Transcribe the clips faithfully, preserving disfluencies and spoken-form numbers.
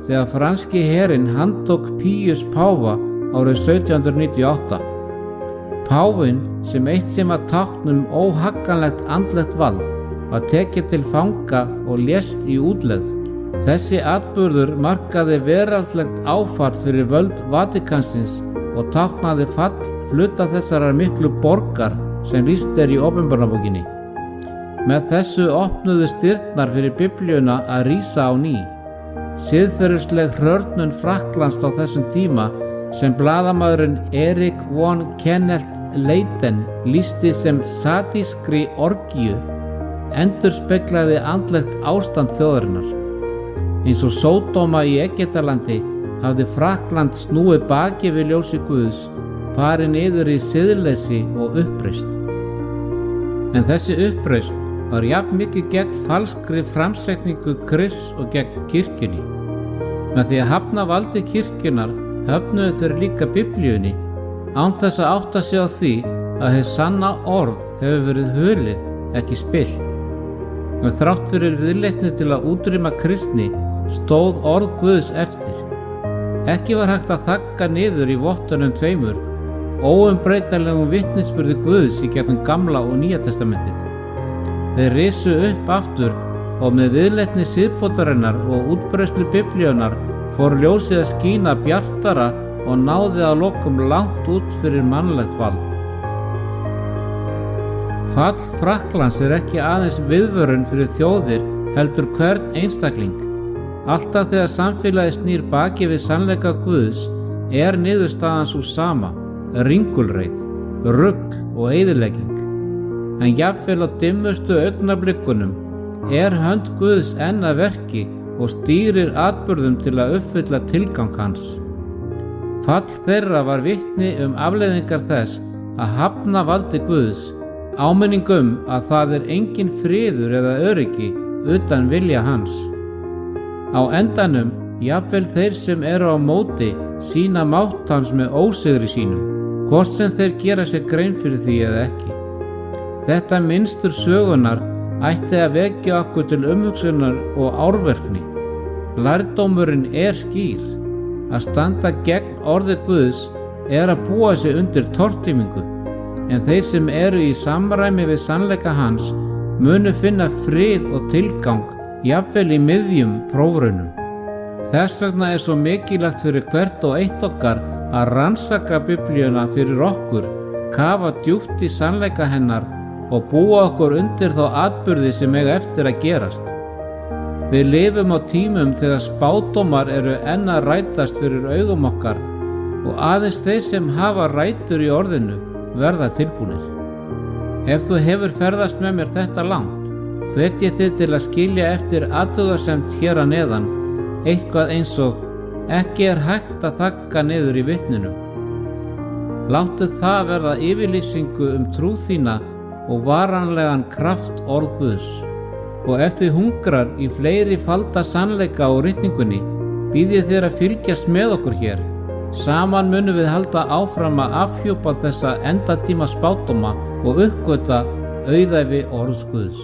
þegar franski herinn handtók Píus páfa árið sautján hundruð níutíu og átta. Páfinn, sem eitt sem að tákn um óhagganlegt andlegt vald, var tekið til fanga og lést í útlegð. Þessi atburður markaði veraldlegt áfall fyrir völd Vatíkansins og táknaði fall hluta þessarar miklu borgar sem lýst er í Opinberunarbókinni. Með þessu opnuðust dyrnar fyrir Biblíuna að rísa á ný. Siðferðisleg hrörnun Frakklands á þessum tíma, sem blaðamaðurinn Erik von Kenneth Leiten lýsti sem sadískri orgíu, endurspeglaði andlegt ástand þjóðarinnar. Eins og Sódóma í Egyptalandi hafði Frakkland snúið baki við ljósi Guðs, farið niður í siðleysi og uppreisn. En þessi uppreisn var jafn mikið gegn falskri framsetningu Krists og gegn kirkjunni. Með því að hafna valdi kirkjunnar höfnuðu þeir líka Biblíunni, án þess að átta sig á því að hið sanna orð hefur verið hulið, ekki spillt. Og þrátt fyrir viðleitni til að útrýma kristni stóð orð Guðs eftir. Ekki var hægt að þagga niður í vottunum tveimur, óumbreytanlegum vitnisburði Guðs í gegnum Gamla og Nýja testamentið. Þeir risu upp aftur og með viðleitni siðbótarinnar og útbreiðslu Biblíunnar fór ljósið að skína bjartara og náði að lokum langt út fyrir mannlegt vald. Fall Frakklands er ekki aðeins viðvörun fyrir þjóðir, heldur hvern einstakling. Alltaf þegar samfélagið snýr baki við sannleika Guðs er niðurstaðan sú sama, ringulreið, rugl og eyðilegging. En jafnvel á dimmustu augnablikunum er hönd Guðs enn að verki og stýrir atburðum til að uppfylla tilgang hans. Fall þeirra var vitni um afleiðingar þess að hafna valdi Guðs, áminning um að það er engin friður eða öryggi utan vilja hans. Á endanum, jafnvel þeir sem eru á móti sýna mátt hans með ósigri sínum, hvort sem þeir gera sér grein fyrir því eða ekki. Þetta mynstur sögunar ætti að vekja okkur til umhugsunar og árverkni. Lærdómurinn er skýr. Að standa gegn orði Guðs er að búa sig undir tortímingu, en þeir sem eru í samræmi við sannleika hans munu finna frið og tilgang, jafnvel í miðjum prófraunum. Þess vegna er svo mikilvægt fyrir hvert og eitt okkar að rannsaka Biblíuna fyrir okkur, kafa djúpt í sannleika hennar og búa okkur undir þá atburði sem eiga eftir að gerast. Við lifum á tímum þegar spádómar eru enn að rætast fyrir augum okkar og aðeins þeir sem hafa rætur í orðinu verða tilbúnir. Ef þú hefur ferðast með mér þetta langt, hvet ég þig til að skilja eftir athugasemd hér að neðan, eitthvað eins og ekki er hægt að þagga niður í vitninum. Láttu það verða yfirlýsingu um trú þína og varanlegan kraft orð Guðs. Og ef þið hungrar í fleiri falda sannleika og ritningunni, býð ég þér að fylgjast með okkur hér. Saman munum við halda áfram að afhjúpa þessa endatíma spádóma og uppgöta auðæfi orðs Guðs.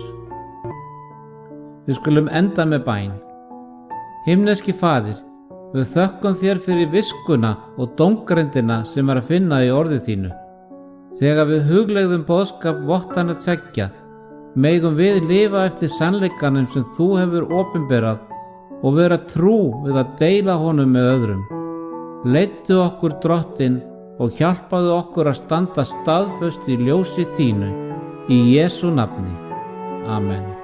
Við skulum enda með bæn. Himneski Faðir, við þökkum þér fyrir viskuna og dómgreindina sem er að finna í orði þínu. Þegar við hugleiðum boðskap vottana tveggja, megum við lifa eftir sannleikanum sem þú hefur opinberað og vera trú við að deila honum með öðrum. Leiddu okkur Drottinn og hjálpaðu okkur að standa staðföst í ljósi þínu. Í Jesú nafni. Amen.